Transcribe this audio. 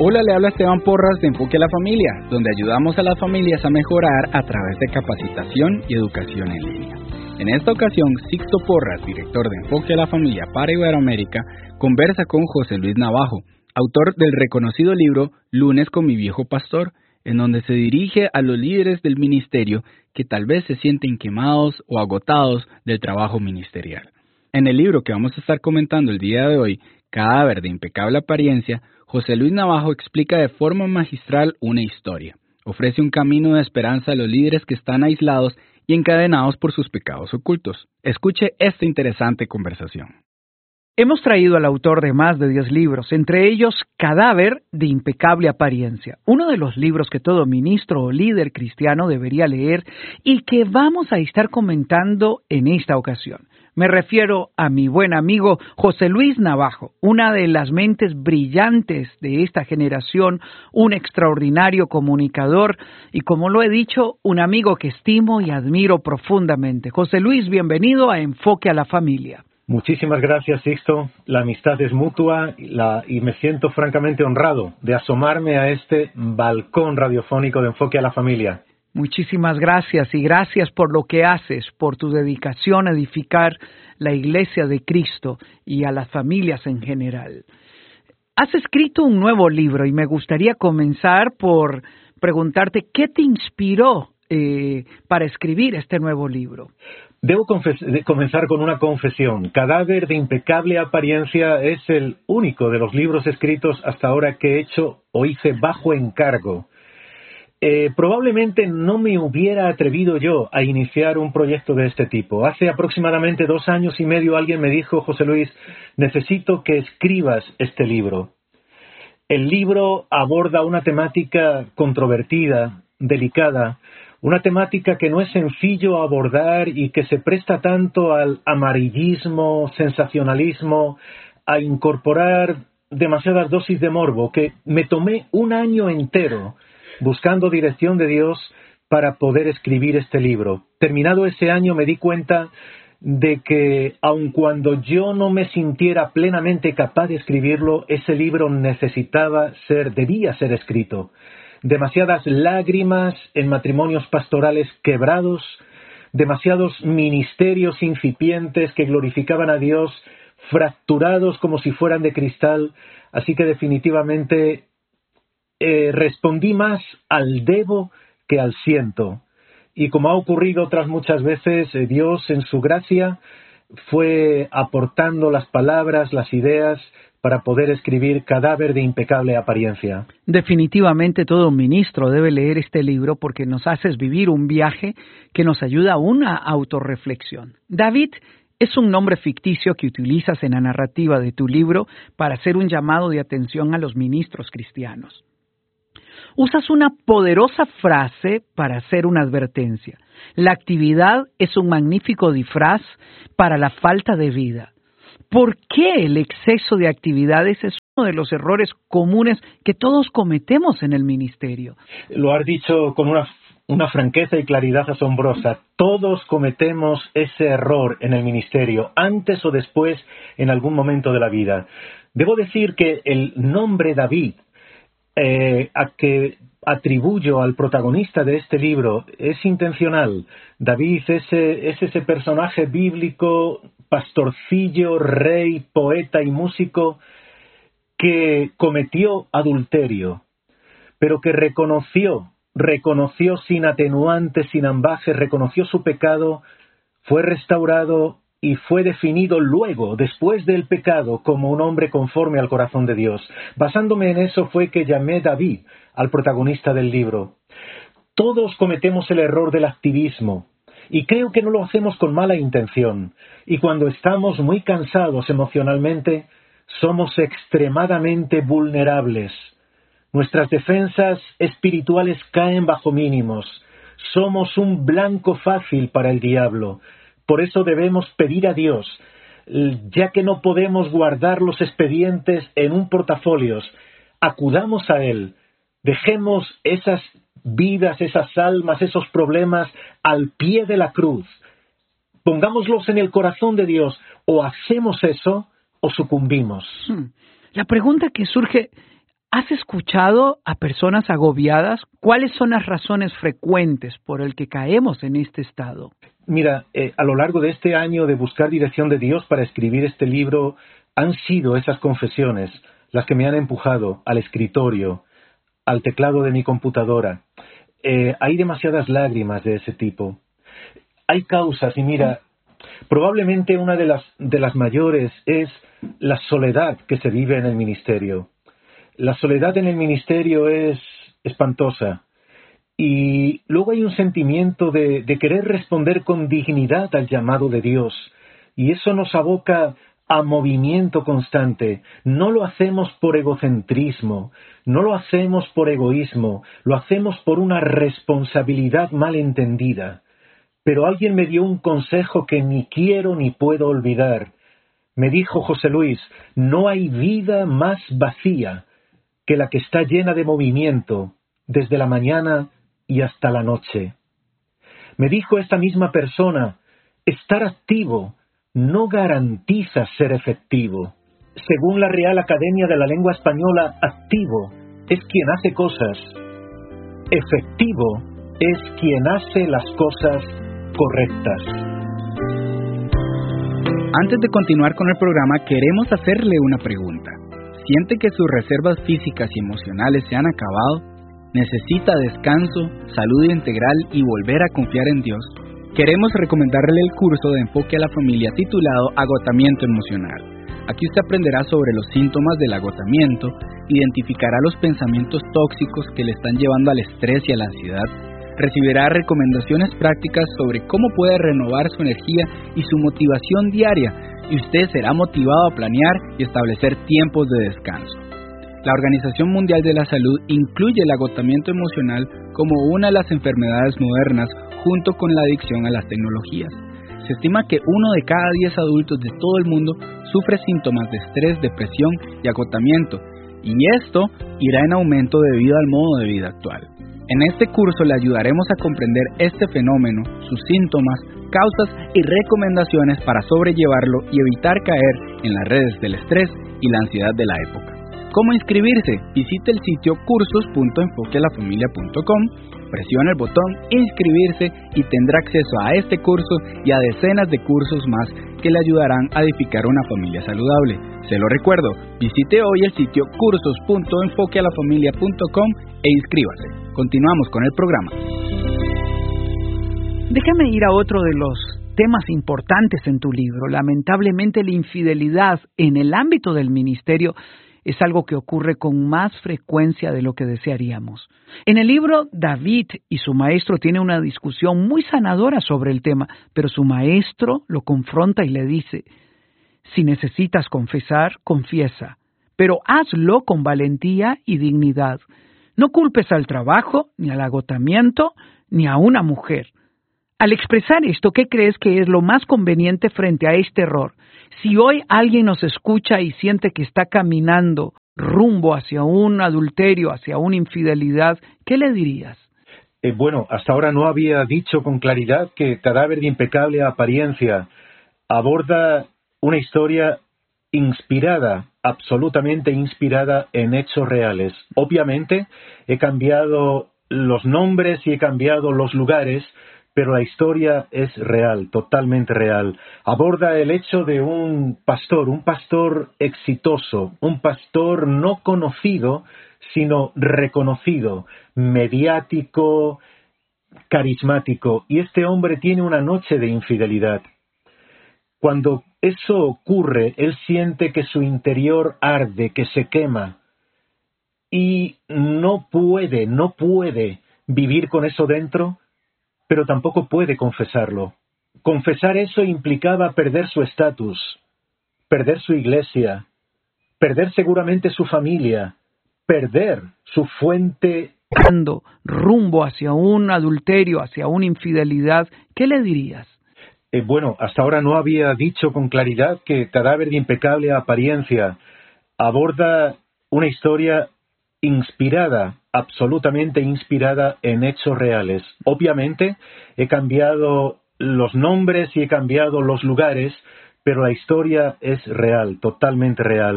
Hola, le habla Esteban Porras de Enfoque a la Familia, donde ayudamos a las familias a mejorar a través de capacitación y educación en línea. En esta ocasión, Sixto Porras, director de Enfoque a la Familia para Iberoamérica, conversa con José Luis Navajo, autor del reconocido libro Lunes con mi viejo pastor, en donde se dirige a los líderes del ministerio que tal vez se sienten quemados o agotados del trabajo ministerial. En el libro que vamos a estar comentando el día de hoy, Cadáver de impecable apariencia, José Luis Navajo explica de forma magistral una historia. Ofrece un camino de esperanza a los líderes que están aislados y encadenados por sus pecados ocultos. Escuche esta interesante conversación. Hemos traído al autor de más de 10 libros, entre ellos Cadáver de impecable apariencia, uno de los libros que todo ministro o líder cristiano debería leer y que vamos a estar comentando en esta ocasión. Me refiero a mi buen amigo José Luis Navajo, una de las mentes brillantes de esta generación, un extraordinario comunicador y, como lo he dicho, un amigo que estimo y admiro profundamente. José Luis, bienvenido a Enfoque a la Familia. Muchísimas gracias, Sixto. La amistad es mutua y me siento francamente honrado de asomarme a este balcón radiofónico de Enfoque a la Familia. Muchísimas gracias y gracias por lo que haces, por tu dedicación a edificar la Iglesia de Cristo y a las familias en general. Has escrito un nuevo libro y me gustaría comenzar por preguntarte qué te inspiró para escribir este nuevo libro. Debo comenzar con una confesión. Cadáver de impecable apariencia es el único de los libros escritos hasta ahora que he hecho o hice bajo encargo. Probablemente no me hubiera atrevido yo a iniciar un proyecto de este tipo. Hace aproximadamente 2 años y medio alguien me dijo: José Luis, necesito que escribas este libro. El libro aborda una temática controvertida, delicada, una temática que no es sencillo abordar y que se presta tanto al amarillismo, sensacionalismo, a incorporar demasiadas dosis de morbo, que me tomé 1 año entero buscando dirección de Dios para poder escribir este libro. Terminado ese año me di cuenta de que, aun cuando yo no me sintiera plenamente capaz de escribirlo, ese libro debía ser escrito. Demasiadas lágrimas en matrimonios pastorales quebrados, demasiados ministerios incipientes que glorificaban a Dios, fracturados como si fueran de cristal, así que definitivamente respondí más al debo que al siento. Y como ha ocurrido otras muchas veces, Dios en su gracia fue aportando las palabras, las ideas para poder escribir Cadáver de impecable apariencia. Definitivamente todo ministro debe leer este libro porque nos haces vivir un viaje que nos ayuda a una autorreflexión. David es un nombre ficticio que utilizas en la narrativa de tu libro para hacer un llamado de atención a los ministros cristianos. Usas una poderosa frase para hacer una advertencia. La actividad es un magnífico disfraz para la falta de vida. ¿Por qué el exceso de actividades es uno de los errores comunes que todos cometemos en el ministerio? Lo has dicho con una franqueza y claridad asombrosa. Todos cometemos ese error en el ministerio, antes o después, en algún momento de la vida. Debo decir que el nombre David, a que atribuyo al protagonista de este libro, es intencional. David es ese personaje bíblico, pastorcillo, rey, poeta y músico que cometió adulterio, pero que reconoció sin atenuantes, sin ambajes, reconoció su pecado, fue restaurado y fue definido luego, después del pecado, como un hombre conforme al corazón de Dios. Basándome en eso fue que llamé David al protagonista del libro. Todos cometemos el error del activismo, y creo que no lo hacemos con mala intención. Y cuando estamos muy cansados emocionalmente, somos extremadamente vulnerables. Nuestras defensas espirituales caen bajo mínimos. Somos un blanco fácil para el diablo. Por eso debemos pedir a Dios, ya que no podemos guardar los expedientes en un portafolios, acudamos a Él, dejemos esas vidas, esas almas, esos problemas al pie de la cruz, pongámoslos en el corazón de Dios, o hacemos eso o sucumbimos. La pregunta que surge, ¿Has escuchado a personas agobiadas? ¿Cuáles son las razones frecuentes por el que caemos en este estado? Mira, a lo largo de este año de buscar dirección de Dios para escribir este libro, han sido esas confesiones las que me han empujado al escritorio, al teclado de mi computadora. Hay demasiadas lágrimas de ese tipo. Hay causas, y mira, probablemente una de las mayores es la soledad que se vive en el ministerio. La soledad en el ministerio es espantosa. Y luego hay un sentimiento de querer responder con dignidad al llamado de Dios. Y eso nos aboca a movimiento constante. No lo hacemos por egocentrismo, no lo hacemos por egoísmo, lo hacemos por una responsabilidad mal entendida. Pero alguien me dio un consejo que ni quiero ni puedo olvidar. Me dijo José Luis, no hay vida más vacía que la que está llena de movimiento desde la mañana y hasta la noche. Me dijo esta misma persona, estar activo no garantiza ser efectivo. Según la Real Academia de la Lengua Española, activo es quien hace cosas. Efectivo es quien hace las cosas correctas. Antes de continuar con el programa, queremos hacerle una pregunta. ¿Siente que sus reservas físicas y emocionales se han acabado? ¿Necesita descanso, salud integral y volver a confiar en Dios? Queremos recomendarle el curso de enfoque a la familia titulado Agotamiento Emocional. Aquí usted aprenderá sobre los síntomas del agotamiento, identificará los pensamientos tóxicos que le están llevando al estrés y a la ansiedad, recibirá recomendaciones prácticas sobre cómo puede renovar su energía y su motivación diaria, y usted será motivado a planear y establecer tiempos de descanso. La Organización Mundial de la Salud incluye el agotamiento emocional como una de las enfermedades modernas junto con la adicción a las tecnologías. Se estima que 1 de cada 10 adultos de todo el mundo sufre síntomas de estrés, depresión y agotamiento, y esto irá en aumento debido al modo de vida actual. En este curso le ayudaremos a comprender este fenómeno, sus síntomas, causas y recomendaciones para sobrellevarlo y evitar caer en las redes del estrés y la ansiedad de la época. ¿Cómo inscribirse? Visite el sitio cursos.enfoquealafamilia.com, presione el botón inscribirse y tendrá acceso a este curso y a decenas de cursos más que le ayudarán a edificar una familia saludable. Se lo recuerdo, visite hoy el sitio cursos.enfoquealafamilia.com e inscríbase. Continuamos con el programa. Déjame ir a otro de los temas importantes en tu libro. Lamentablemente, la infidelidad en el ámbito del ministerio es algo que ocurre con más frecuencia de lo que desearíamos. En el libro, David y su maestro tienen una discusión muy sanadora sobre el tema, pero su maestro lo confronta y le dice, si necesitas confesar, confiesa, pero hazlo con valentía y dignidad. No culpes al trabajo, ni al agotamiento, ni a una mujer. Al expresar esto, ¿qué crees que es lo más conveniente frente a este error? Si hoy alguien nos escucha y siente que está caminando rumbo hacia un adulterio, hacia una infidelidad, ¿qué le dirías? Bueno, hasta ahora no había dicho con claridad que Cadáver de Impecable Apariencia aborda una historia inspirada, absolutamente inspirada en hechos reales. Obviamente he cambiado los nombres y he cambiado los lugares, pero la historia es real, totalmente real. Aborda el hecho de un pastor exitoso, un pastor no conocido, sino reconocido, mediático, carismático. Y este hombre tiene una noche de infidelidad. Cuando eso ocurre, él siente que su interior arde, que se quema. Y no puede vivir con eso dentro, pero tampoco puede confesarlo. Confesar eso implicaba perder su estatus, perder su iglesia, perder seguramente su familia, perder su fuente. Rumbo hacia un adulterio, hacia una infidelidad, ¿qué le dirías? Bueno, hasta ahora no había dicho con claridad que Cadáver de Impecable Apariencia aborda una historia inspirada, absolutamente inspirada en hechos reales. Obviamente he cambiado los nombres y he cambiado los lugares, pero la historia es real, totalmente real.